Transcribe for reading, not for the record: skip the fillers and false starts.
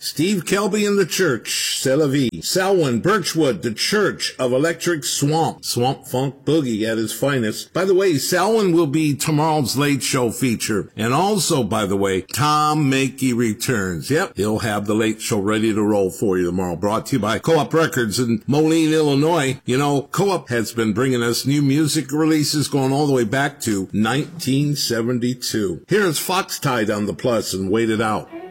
Steve Kelby and the Church, C'est la vie. Selwyn, Birchwood, the Church of Electric Swamp. Swamp Funk Boogie at his finest. By the way, Selwyn will be tomorrow's Late Show feature. And also, by the way, Tom Makey returns. Yep, he'll have the Late Show ready to roll for you tomorrow. Brought to you by Co-op Records in Moline, Illinois. You know, Co-op has been bringing us new music releases going all the way back to 1972. Here's Foxtide on the Plus and Wait It Out.